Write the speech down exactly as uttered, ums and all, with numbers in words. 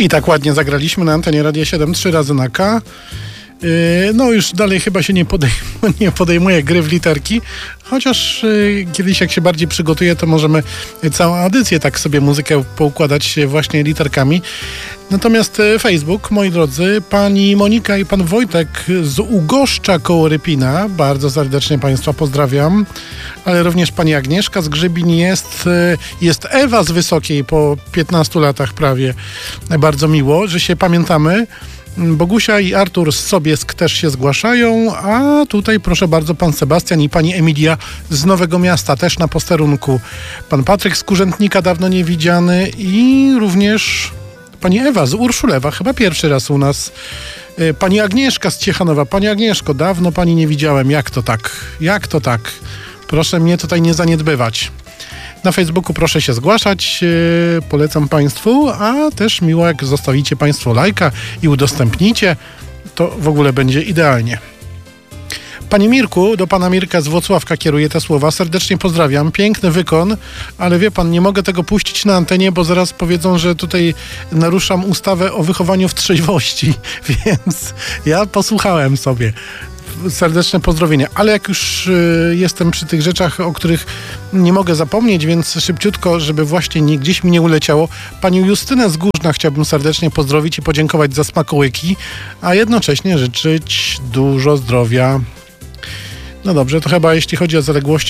I tak ładnie zagraliśmy na antenie Radia siedem, trzy razy na K. Yy, no już dalej chyba się nie, podejm- nie podejmuje gry w literki, chociaż yy, kiedyś jak się bardziej przygotuje, to możemy całą audycję tak sobie muzykę poukładać właśnie literkami. Natomiast yy, Facebook, moi drodzy, pani Monika i pan Wojtek z Ugoszcza koło Rypina, bardzo serdecznie państwa pozdrawiam, ale również pani Agnieszka z Grzybin jest, yy, jest Ewa z Wysokiej po piętnastu latach prawie. Bardzo miło, że się pamiętamy. Bogusia i Artur z Sobiesk też się zgłaszają, a tutaj proszę bardzo pan Sebastian i pani Emilia z Nowego Miasta też na posterunku. Pan Patryk z Kurzętnika dawno nie widziany i również pani Ewa z Urszulewa, chyba pierwszy raz u nas. Pani Agnieszka z Ciechanowa. Pani Agnieszko, dawno pani nie widziałem. Jak to tak? Jak to tak? Proszę mnie tutaj nie zaniedbywać. Na Facebooku proszę się zgłaszać, yy, polecam państwu, a też miło jak zostawicie państwo lajka i udostępnicie, to w ogóle będzie idealnie. Panie Mirku, do pana Mirka z Włocławka kieruję te słowa, serdecznie pozdrawiam, piękny wykon, ale wie pan, nie mogę tego puścić na antenie, bo zaraz powiedzą, że tutaj naruszam ustawę o wychowaniu w trzeźwości, więc ja posłuchałem sobie. Serdeczne pozdrowienia, ale jak już y, jestem przy tych rzeczach, o których nie mogę zapomnieć, więc szybciutko, żeby właśnie nie, gdzieś mi nie uleciało, panią Justynę z Górzna chciałbym serdecznie pozdrowić i podziękować za smakołyki, a jednocześnie życzyć dużo zdrowia. No dobrze, to chyba jeśli chodzi o zaległości